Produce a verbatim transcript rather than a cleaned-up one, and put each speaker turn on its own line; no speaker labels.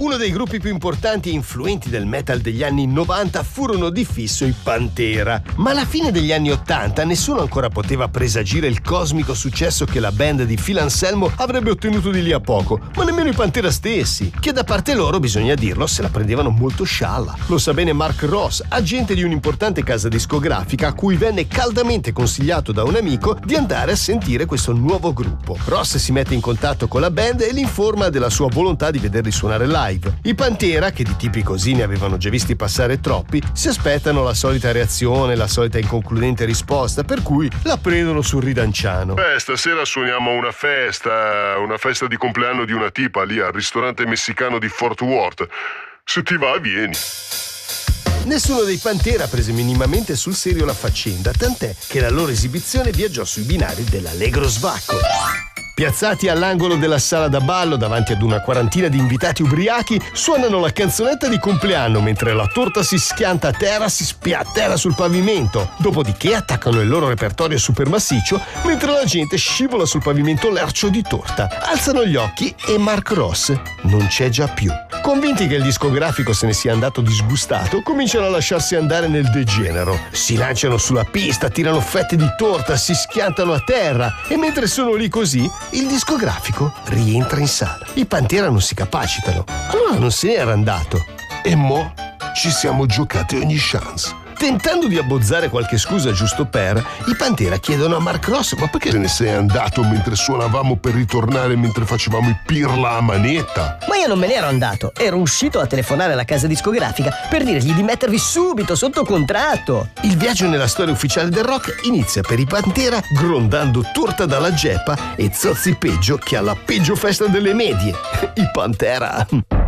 Uno dei gruppi più importanti e influenti del metal degli anni novanta furono di fisso i Pantera, ma alla fine degli anni ottanta nessuno ancora poteva presagire il cosmico successo che la band di Phil Anselmo avrebbe ottenuto di lì a poco, ma nemmeno i Pantera stessi, che da parte loro, bisogna dirlo, se la prendevano molto scialla. Lo sa bene Mark Ross, agente di un'importante casa discografica a cui venne caldamente consigliato da un amico di andare a sentire questo nuovo gruppo. Ross si mette in contatto con la band e li informa della sua volontà di vederli suonare live. I Pantera, che di tipi così ne avevano già visti passare troppi, si aspettano la solita reazione, la solita inconcludente risposta, per cui la prendono sul ridanciano.
Beh, stasera suoniamo una festa, una festa di compleanno di una tipa lì al ristorante messicano di Fort Worth. Se ti va, vieni.
Nessuno dei Pantera prese minimamente sul serio la faccenda, tant'è che la loro esibizione viaggiò sui binari dell'allegro svacco. Piazzati all'angolo della sala da ballo davanti ad una quarantina di invitati ubriachi, suonano la canzonetta di compleanno mentre la torta si schianta a terra, si spiattera sul pavimento. Dopodiché attaccano il loro repertorio super massiccio mentre la gente scivola sul pavimento lercio di torta. Alzano gli occhi e Mark Ross non c'è già più. Convinti che il discografico se ne sia andato disgustato, cominciano a lasciarsi andare nel degenero. Si lanciano sulla pista, tirano fette di torta, si schiantano a terra e mentre sono lì così, il discografico rientra in sala. I Pantera non si capacitano, allora non se n'era andato.
E mo' ci siamo giocati ogni chance.
Tentando di abbozzare qualche scusa giusto per, i Pantera chiedono a Mark Ross: ma perché
te ne sei andato mentre suonavamo per ritornare mentre facevamo i pirla a manetta?
Ma io non me ne ero andato, ero uscito a telefonare alla casa discografica per dirgli di mettervi subito sotto contratto.
Il viaggio nella storia ufficiale del rock inizia per i Pantera grondando torta dalla geppa e zozzi peggio che alla peggio festa delle medie. I Pantera